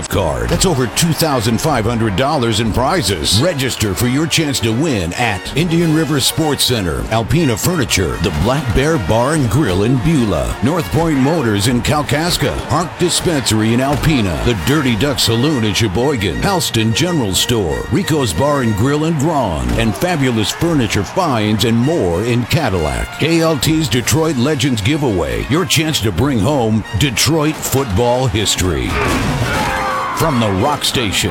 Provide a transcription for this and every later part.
gift card. That's over $2,500 in prizes. Register for your chance to win at Indian River Sports Center, Alpina Furniture, the Black Bear Bar and Grill in Beulah, North Point Motors in Kalkaska, Park Dispensary in Alpena, the Dirty Duck Saloon in Sheboygan, Halston General Store, Rico's Bar and Grill in Braun, and Fabulous Furniture Finds and more in Cadillac. KLT's Detroit Legends Giveaway, your chance to bring home Detroit football history. From the rock station,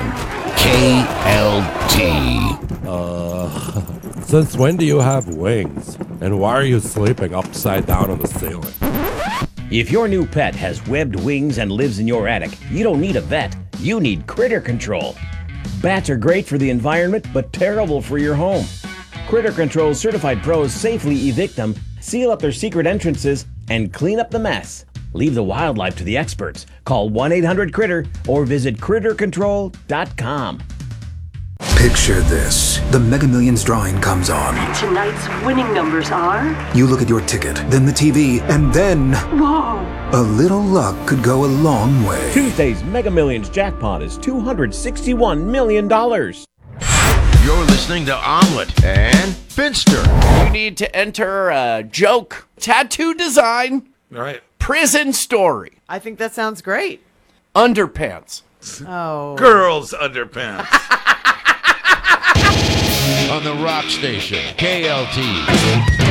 KLT. Since when do you have wings? And why are you sleeping upside down on the ceiling? If your new pet has webbed wings and lives in your attic, you don't need a vet. You need Critter Control. Bats are great for the environment, but terrible for your home. Critter Control certified pros safely evict them, seal up their secret entrances, and clean up the mess. Leave the wildlife to the experts. Call 1-800-CRITTER or visit crittercontrol.com. Picture this. The Mega Millions drawing comes on. Tonight's winning numbers are... You look at your ticket, then the TV, and then... Whoa! A little luck could go a long way. Tuesday's Mega Millions jackpot is $261 million. You're listening to Omelet and Finster. You need to enter a joke, tattoo design, Right. prison story, I think that sounds great. underpants. Oh. Girls' underpants. On the rock station, KLT.